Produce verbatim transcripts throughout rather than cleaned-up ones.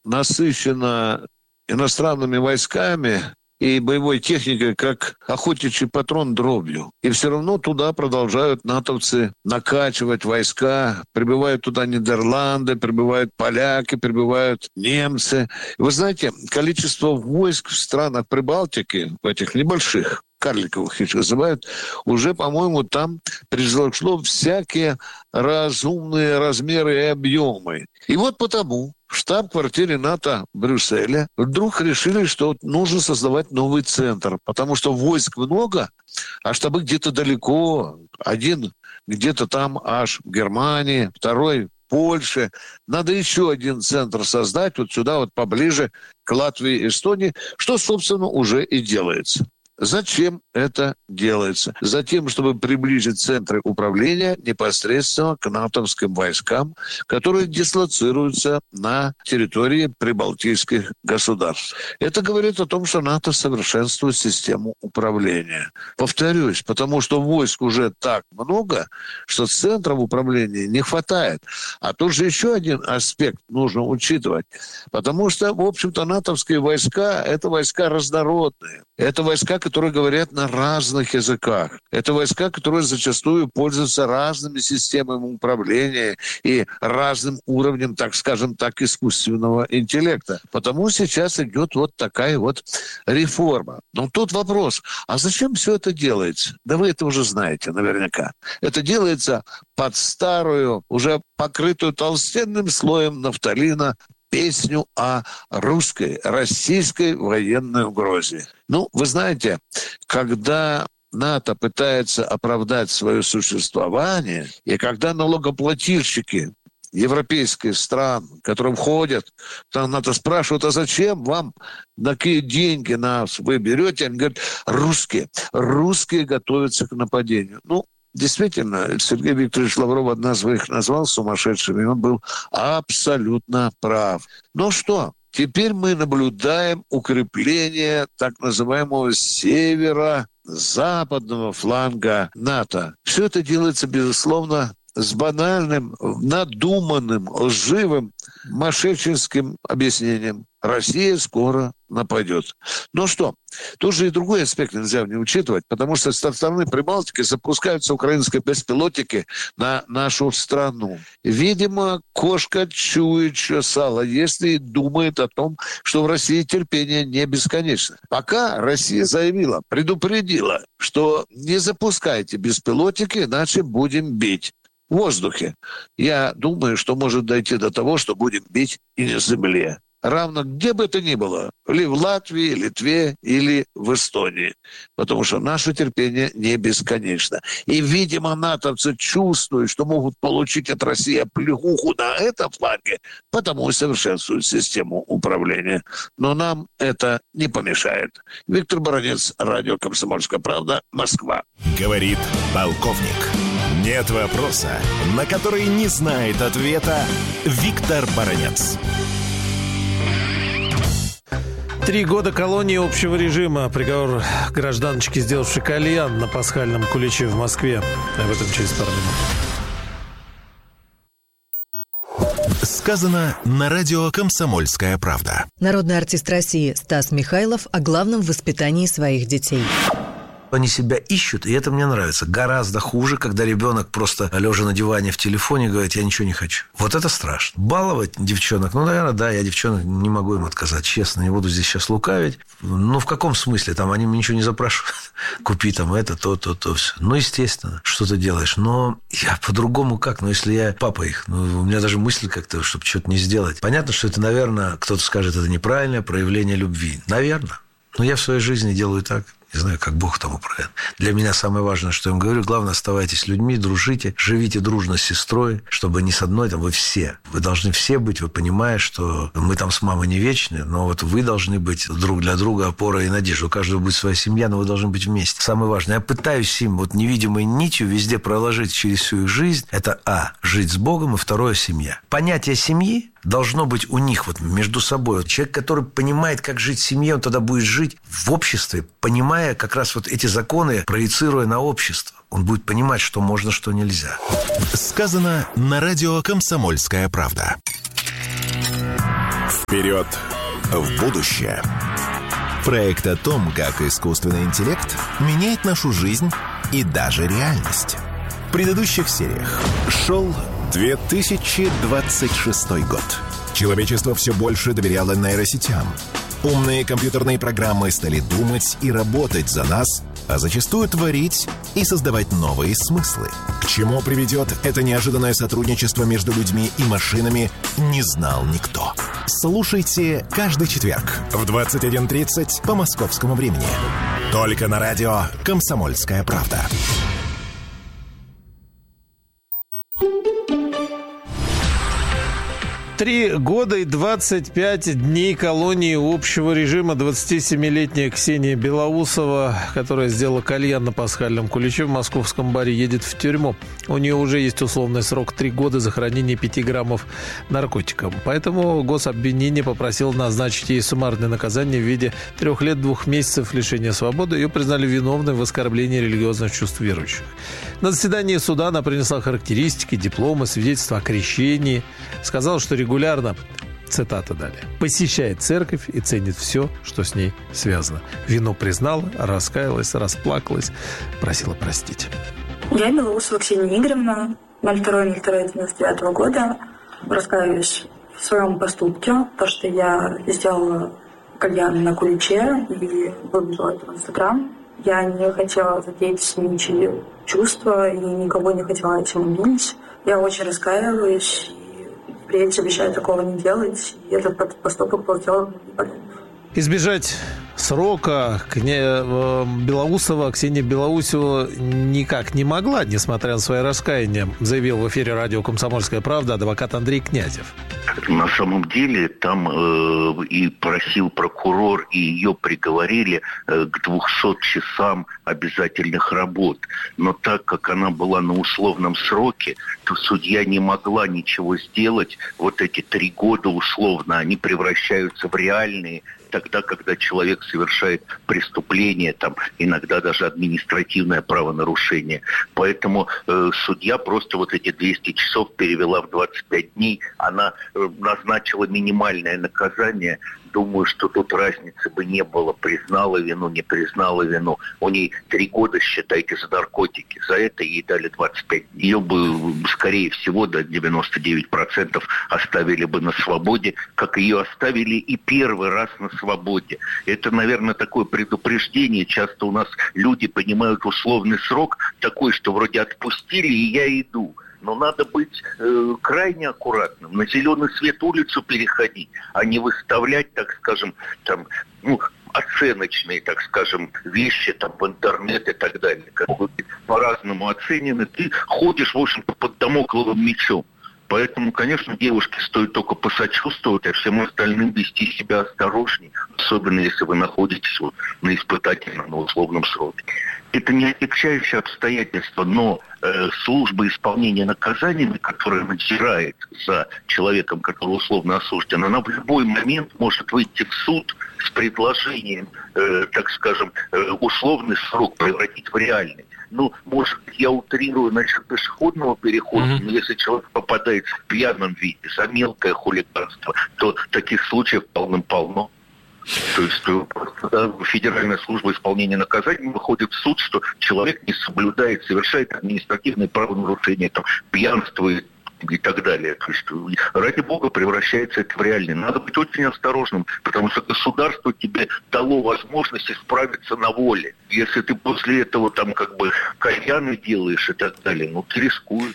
насыщена иностранными войсками и боевой техникой, как охотничий патрон дробью. И все равно туда продолжают натовцы накачивать войска. Прибывают туда Нидерланды, прибывают поляки, прибывают немцы. И вы знаете, количество войск в странах Прибалтики, в этих небольших, карликовых их называют, уже, по-моему, там превзошло всякие разумные размеры и объемы. И вот потому в штаб-квартире НАТО в Брюсселе вдруг решили, что нужно создавать новый центр, потому что войск много, а штабы где-то далеко. Один где-то там аж в Германии, второй в Польше. Надо еще один центр создать вот сюда, вот поближе к Латвии и Эстонии, что, собственно, уже и делается. Зачем это делается? Затем, чтобы приблизить центры управления непосредственно к натовским войскам, которые дислоцируются на территории прибалтийских государств. Это говорит о том, что НАТО совершенствует систему управления. Повторюсь, потому что войск уже так много, что центров управления не хватает. А тут же еще один аспект нужно учитывать. Потому что, в общем-то, натовские войска – это войска разнородные. Это войска, которые говорят на разных языках. Это войска, которые зачастую пользуются разными системами управления и разным уровнем, так скажем так, искусственного интеллекта. Потому сейчас идет вот такая вот реформа. Но тут вопрос, а зачем все это делается? Да вы это уже знаете наверняка. Это делается под старую, уже покрытую толстенным слоем нафталина, песню о русской, российской военной угрозе. Ну, вы знаете, когда НАТО пытается оправдать свое существование, и когда налогоплательщики европейских стран, которые входят, там НАТО спрашивают, а зачем вам такие деньги нас вы берете? Они говорят, русские, русские готовятся к нападению. Ну, действительно, Сергей Викторович Лавров однажды их назвал сумасшедшими, и он был абсолютно прав. Ну что, теперь мы наблюдаем укрепление так называемого северо-западного фланга НАТО. Все это делается, безусловно, с банальным, надуманным, лживым, мошенническим объяснением. Россия скоро нападет. Ну что, тут же и другой аспект нельзя не учитывать, потому что со стороны Прибалтики запускаются украинские беспилотники на нашу страну. Видимо, кошка чует, что сало, если думает о том, что в России терпение не бесконечно. Пока Россия заявила, предупредила, что не запускайте беспилотники, иначе будем бить. В воздухе. Я думаю, что может дойти до того, что будем бить и на земле. Равно где бы это ни было, или в Латвии, Литве, или в Эстонии. Потому что наше терпение не бесконечно. И, видимо, натовцы чувствуют, что могут получить от России плюху на этом фланге, потому и совершенствуют систему управления. Но нам это не помешает. Виктор Баранец, радио «Комсомольская правда», Москва. Говорит полковник. Нет вопроса, на который не знает ответа Виктор Баранец. Три года колонии общего режима. Приговор гражданочки, сделавшей кальян на пасхальном куличе в Москве. Об этом через пару минут. Сказано на радио «Комсомольская правда». Народный артист России Стас Михайлов о главном воспитании своих детей. Они себя ищут, и это мне нравится. Гораздо хуже, когда ребенок просто, лежа на диване в телефоне, говорит, я ничего не хочу. Вот это страшно. Баловать девчонок, ну, наверное, да, я девчонок не могу им отказать, честно, не буду здесь сейчас лукавить. Ну, в каком смысле? Там они мне ничего не запрашивают. Купи там это, то, то, то, все. Ну, естественно, что ты делаешь. Но я по-другому как? Ну, если я папа их, ну, у меня даже мысль как-то, чтобы что-то не сделать. Понятно, что это, наверное, кто-то скажет, это неправильное проявление любви. Наверное. Но я в своей жизни делаю так. Не знаю, как Бог там управляет. Для меня самое важное, что я им говорю, главное, оставайтесь людьми, дружите, живите дружно с сестрой, чтобы не с одной, там вы все. Вы должны все быть, вы понимаете, что мы там с мамой не вечны, но вот вы должны быть друг для друга опорой и надеждой. У каждого будет своя семья, но вы должны быть вместе. Самое важное, я пытаюсь им вот невидимой нитью везде проложить через всю их жизнь. Это а, жить с Богом, и второе, семья. Понятие семьи должно быть у них вот между собой. Человек, который понимает, как жить в семье, он тогда будет жить в обществе, понимая как раз вот эти законы, проецируя на общество. Он будет понимать, что можно, что нельзя. Сказано на радио «Комсомольская правда». Вперед в будущее. Проект о том, как искусственный интеллект меняет нашу жизнь и даже реальность. В предыдущих сериях шел две тысячи двадцать шестой год. Человечество все больше доверяло нейросетям. Умные компьютерные программы стали думать и работать за нас, а зачастую творить и создавать новые смыслы. К чему приведет это неожиданное сотрудничество между людьми и машинами, не знал никто. Слушайте каждый четверг в двадцать один тридцать по московскому времени. Только на радио «Комсомольская правда». Три года и двадцать пять дней колонии общего режима. двадцатисемилетняя Ксения Белоусова, которая сделала кальян на пасхальном куличе в московском баре, едет в тюрьму. У нее уже есть условный срок три года за хранение пяти граммов наркотиков. Поэтому гособвинение попросило назначить ей суммарное наказание в виде трех лет двух месяцев лишения свободы. Ее признали виновной в оскорблении религиозных чувств верующих. На заседании суда она принесла характеристики, дипломы, свидетельства о крещении. Сказала, что регулярно, цитата далее, посещает церковь и ценит все, что с ней связано. Вину признала, раскаялась, расплакалась, просила простить. Я, Белоусова Ксения Игоревна, ноль второе ноль второе девяносто девятого года, раскаиваюсь в своем поступке, то, что я сделала кальян на куличе и выложила это в Инстаграм. Я не хотела задеть ничьи чувства и никого не хотела этим обидеть. Я очень раскаиваюсь и впредь обещаю такого не делать. И этот поступок был сделан неправильно. Избежать срока Белоусова, Ксения Белоусова никак не могла, несмотря на свои раскаяния, заявил в эфире радио «Комсомольская правда» адвокат Андрей Князев. На самом деле там э, и просил прокурор, и ее приговорили э, к двухсот часам обязательных работ. Но так как она была на условном сроке, то судья не могла ничего сделать. Вот эти три года условно, они превращаются в реальные, тогда, когда человек совершает преступление, там иногда даже административное правонарушение. Поэтому э, судья просто вот эти двести часов перевела в двадцать пять дней. Она э, назначила минимальное наказание. Думаю, что тут разницы бы не было. Признала вину, не признала вину. У ней три года, считайте, за наркотики. За это ей дали двадцать пять. Ее бы, скорее всего, до девяноста девяти процентов оставили бы на свободе, как ее оставили и первый раз на свободе. Это, наверное, такое предупреждение. Часто у нас люди понимают условный срок такой, что вроде отпустили, и я иду. Но надо быть э, крайне аккуратным. На зеленый свет улицу переходить, а не выставлять, так скажем, там, ну, оценочные, так скажем, вещи там в интернет и так далее. Как бы по-разному оценены. Ты ходишь, в общем-то, под дамокловым мечом. Поэтому, конечно, девушке стоит только посочувствовать, а всем остальным вести себя осторожней, особенно если вы находитесь вот на испытательном, на условном сроке. Это не отягчающее обстоятельство, но э, служба исполнения наказаниями, которая надзирает за человеком, который условно осужден, она в любой момент может выйти в суд с предложением, э, так скажем, э, условный срок превратить в реальный. Ну, может, я утрирую насчет пешеходного перехода, mm-hmm. но если человек попадает в пьяном виде за мелкое хулиганство, то таких случаев полным-полно. То есть да, Федеральная служба исполнения наказаний выходит в суд, что человек не соблюдает, совершает административные правонарушения, там, пьянствует и так далее. То есть, ради бога, превращается это в реальное. Надо быть очень осторожным, потому что государство тебе дало возможность исправиться на воле. Если ты после этого там как бы кальяны делаешь и так далее, ну ты рискуешь.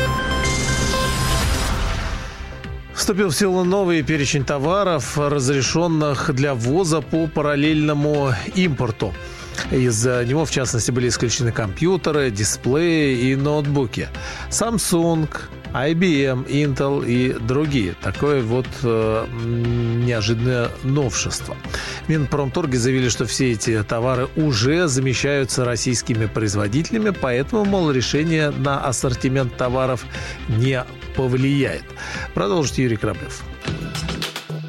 Вступил в силу новый перечень товаров, разрешенных для ввоза по параллельному импорту. Из него, в частности, были исключены компьютеры, дисплеи и ноутбуки. Samsung, ай би эм, Intel и другие. Такое вот э, неожиданное новшество. В Минпромторге заявили, что все эти товары уже замещаются российскими производителями, поэтому, мол, решение на ассортимент товаров не повлияет. Продолжит Юрий Кораблев. В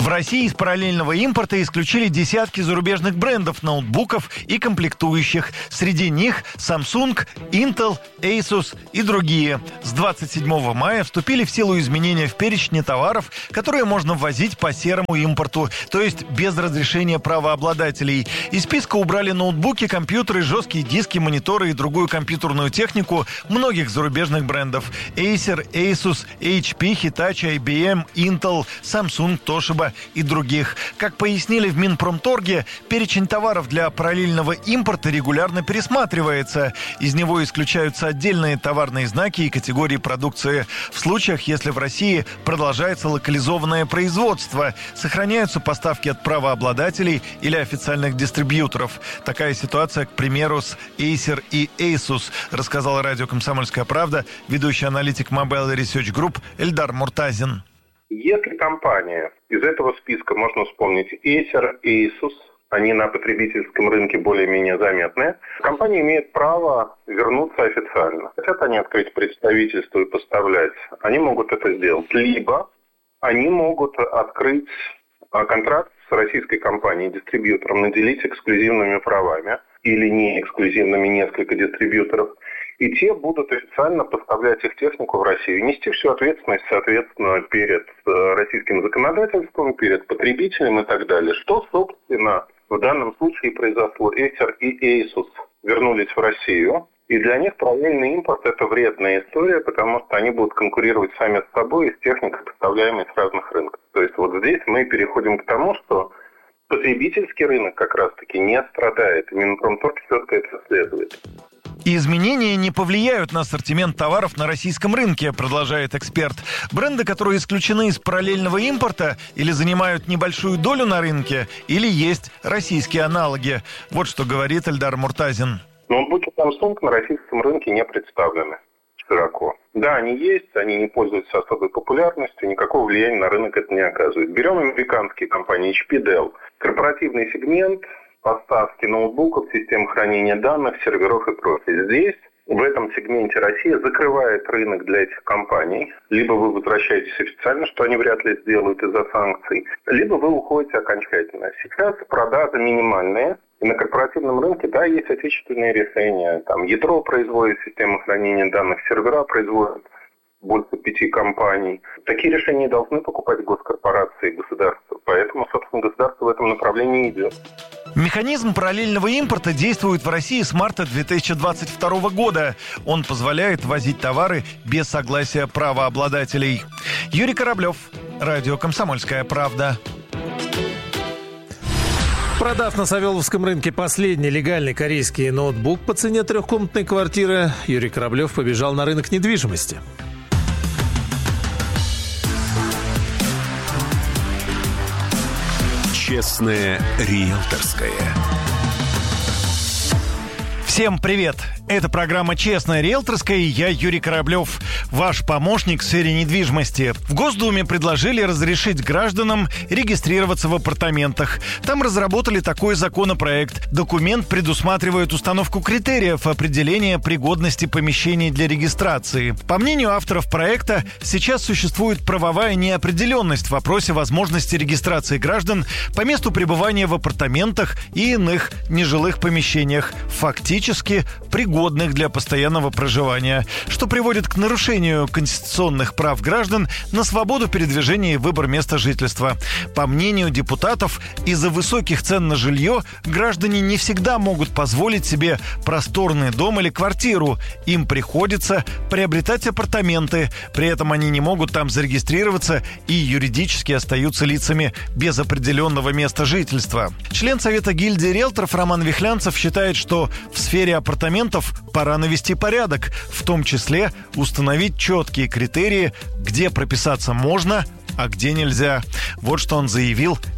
В России из параллельного импорта исключили десятки зарубежных брендов ноутбуков и комплектующих. Среди них Samsung, Intel, Asus и другие. С двадцать седьмого мая вступили в силу изменения в перечне товаров, которые можно ввозить по серому импорту, то есть без разрешения правообладателей. Из списка убрали ноутбуки, компьютеры, жесткие диски, мониторы и другую компьютерную технику многих зарубежных брендов. Acer, Asus, эйч пи, Hitachi, ай би эм, Intel, Samsung, Toshiba и других. Как пояснили в Минпромторге, перечень товаров для параллельного импорта регулярно пересматривается. Из него исключаются отдельные товарные знаки и категории продукции. В случаях, если в России продолжается локализованное производство, сохраняются поставки от правообладателей или официальных дистрибьюторов. Такая ситуация, к примеру, с Acer и Asus, рассказал радио «Комсомольская правда» ведущий аналитик Mobile Research Group Эльдар Муртазин. Если компания, из этого списка можно вспомнить Acer, Asus, они на потребительском рынке более-менее заметны, компания имеет право вернуться официально. Хотят они открыть представительство и поставлять, они могут это сделать. Либо они могут открыть контракт с российской компанией, дистрибьютором, наделить эксклюзивными правами или не эксклюзивными несколько дистрибьюторов. И те будут официально поставлять их технику в Россию. Нести всю ответственность, соответственно, перед российским законодательством, перед потребителем и так далее. Что, собственно, в данном случае произошло. Acer и Asus вернулись в Россию. И для них параллельный импорт – это вредная история, потому что они будут конкурировать сами с собой с техникой, поставляемой с разных рынков. То есть вот здесь мы переходим к тому, что потребительский рынок как раз-таки не страдает. И Минпромторг четко это следует. И изменения не повлияют на ассортимент товаров на российском рынке, продолжает эксперт. Бренды, которые исключены из параллельного импорта, или занимают небольшую долю на рынке, или есть российские аналоги. Вот что говорит Эльдар Муртазин. Ноутбуки Samsung на российском рынке не представлены широко. Да, они есть, они не пользуются особой популярностью, никакого влияния на рынок это не оказывает. Берем американские компании эйч пи, Dell. Корпоративный сегмент, поставки ноутбуков, систем хранения данных, серверов и прочее. Здесь, в этом сегменте, Россия закрывает рынок для этих компаний. Либо вы возвращаетесь официально, что они вряд ли сделают из-за санкций, либо вы уходите окончательно. Сейчас продажи минимальные. И на корпоративном рынке, да, есть отечественные решения. Там ядро производит систему хранения данных, сервера производят больше пяти компаний. Такие решения должны покупать госкорпорации и государства. Поэтому, собственно, государство в этом направлении идет. Механизм параллельного импорта действует в России с марта две тысячи двадцать второго года. Он позволяет возить товары без согласия правообладателей. Юрий Кораблев, радио «Комсомольская правда». Продав на Савеловском рынке последний легальный корейский ноутбук по цене трехкомнатной квартиры, Юрий Кораблев побежал на рынок недвижимости. Честное риэлторское. Всем привет! Это программа «Честная риэлторская» и я, Юрий Кораблев, ваш помощник в сфере недвижимости. В Госдуме предложили разрешить гражданам регистрироваться в апартаментах. Там разработали такой законопроект. Документ предусматривает установку критериев определения пригодности помещений для регистрации. По мнению авторов проекта, сейчас существует правовая неопределенность в вопросе возможности регистрации граждан по месту пребывания в апартаментах и иных нежилых помещениях, фактически пригодных для постоянного проживания, что приводит к нарушению конституционных прав граждан на свободу передвижения и выбор места жительства. По мнению депутатов, из-за высоких цен на жилье граждане не всегда могут позволить себе просторный дом или квартиру. Им приходится приобретать апартаменты, при этом они не могут там зарегистрироваться и юридически остаются лицами без определенного места жительства. Член Совета гильдии риэлторов Роман Вихлянцев считает, что в сфере апартаментов пора навести порядок, в том числе установить четкие критерии, где прописаться можно, а где нельзя. Вот что он заявил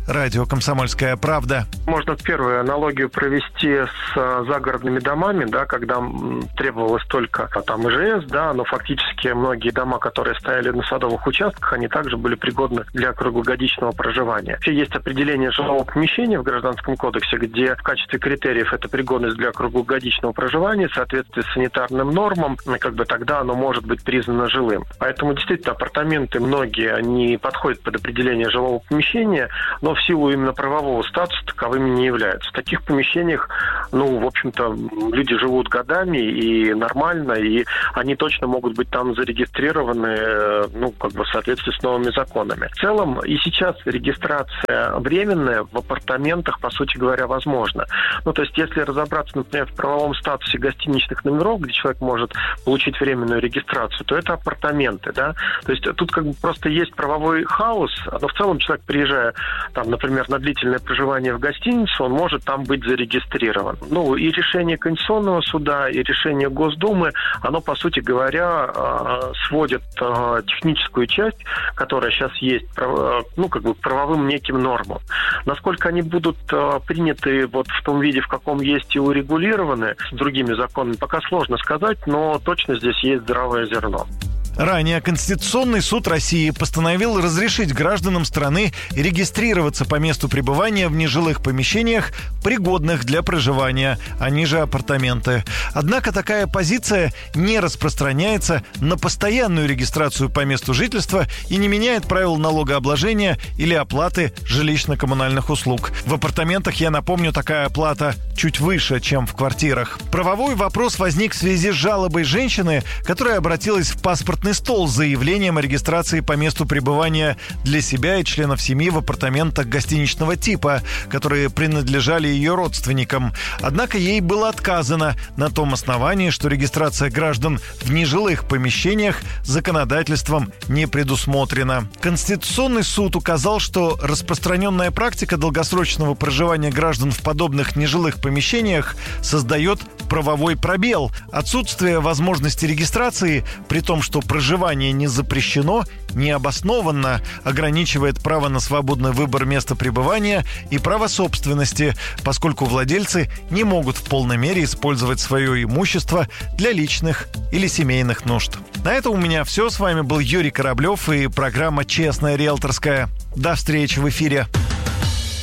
Радио «Комсомольская правда». Можно первую аналогию провести с загородными домами, да, когда требовалось только там ИЖС, да, но фактически многие дома, которые стояли на садовых участках, они также были пригодны для круглогодичного проживания. Вообще есть определение жилого помещения в Гражданском кодексе, где в качестве критериев это пригодность для круглогодичного проживания, в соответствии с санитарным нормам, как бы тогда оно может быть признано жилым. Поэтому действительно апартаменты многие, они подходят под определение жилого помещения, но в силу именно правового статуса таковыми не являются. В таких помещениях, ну, в общем-то, люди живут годами и нормально, и они точно могут быть там зарегистрированы, ну, как бы в соответствии с новыми законами. В целом и сейчас регистрация временная в апартаментах, по сути говоря, возможна. Ну, то есть, если разобраться, например, в правовом статусе гостиничных номеров, где человек может получить временную регистрацию, то это апартаменты, да. То есть тут как бы просто есть правовой хаос, но в целом человек, приезжая, там, например, на длительное проживание в гостиницу, он может там быть зарегистрирован. Ну, и решение Конституционного суда, и решение Госдумы, оно, по сути говоря, сводит техническую часть, которая сейчас есть, ну, как бы к правовым неким нормам. Насколько они будут приняты вот в том виде, в каком есть, и урегулированы с другими законами, пока сложно сказать, но точно здесь есть здравое зерно. Ранее Конституционный суд России постановил разрешить гражданам страны регистрироваться по месту пребывания в нежилых помещениях, пригодных для проживания, они же апартаменты. Однако такая позиция не распространяется на постоянную регистрацию по месту жительства и не меняет правил налогообложения или оплаты жилищно-коммунальных услуг. В апартаментах, я напомню, такая оплата чуть выше, чем в квартирах. Правовой вопрос возник в связи с жалобой женщины, которая обратилась в паспортный стол с заявлением о регистрации по месту пребывания для себя и членов семьи в апартаментах гостиничного типа, которые принадлежали ее родственникам. Однако ей было отказано на том основании, что регистрация граждан в нежилых помещениях законодательством не предусмотрена. Конституционный суд указал, что распространенная практика долгосрочного проживания граждан в подобных нежилых помещениях создает правовой пробел. Отсутствие возможности регистрации, при том, что проживание не запрещено, необоснованно ограничивает право на свободный выбор места пребывания и право собственности, поскольку владельцы не могут в полной мере использовать свое имущество для личных или семейных нужд. На этом у меня все. С вами был Юрий Кораблев и программа «Честная риэлторская». До встречи в эфире.